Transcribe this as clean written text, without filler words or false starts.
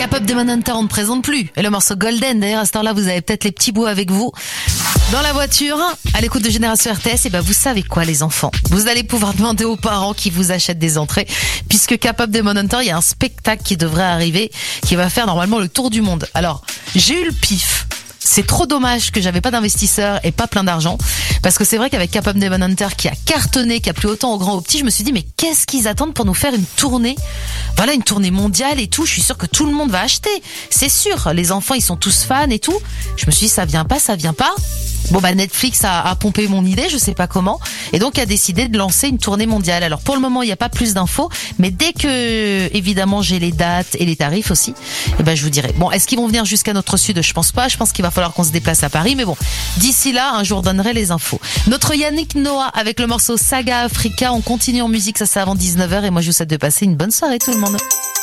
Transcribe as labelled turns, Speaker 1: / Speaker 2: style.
Speaker 1: K-pop Demon Hunter, on ne présente plus. Et le morceau Golden, d'ailleurs, à cette heure-là, vous avez peut-être les petits bouts avec vous. Dans la voiture, à l'écoute de Génération RTS, et ben vous savez quoi les enfants, vous allez pouvoir demander aux parents qui vous achètent des entrées, puisque K-pop Demon Hunter, il y a un spectacle qui devrait arriver, qui va faire normalement le tour du monde. Alors, j'ai eu le pif. C'est trop dommage que j'avais pas d'investisseurs et pas plein d'argent, parce que c'est vrai qu'avec K-pop Demon Hunter qui a cartonné, qui a plu autant aux grands aux petits, je me suis dit mais qu'est-ce qu'ils attendent pour nous faire une tournée, voilà, une tournée mondiale et tout. Je suis sûre que tout le monde va acheter, c'est sûr, les enfants ils sont tous fans et tout. Je me suis dit ça vient pas. Bon bah Netflix a pompé mon idée, je sais pas comment, et donc a décidé de lancer une tournée mondiale. Alors pour le moment il n'y a pas plus d'infos, mais dès que évidemment j'ai les dates et les tarifs aussi, et ben je vous dirai. Bon, est-ce qu'ils vont venir jusqu'à notre sud? Je pense pas. Je pense qu'il va falloir qu'on se déplace à Paris, mais bon, d'ici là un jour je donnerai les infos. Notre Yannick Noah avec le morceau Saga Africa. On continue en musique, ça c'est avant 19h, et moi je vous souhaite de passer une bonne soirée tout le monde.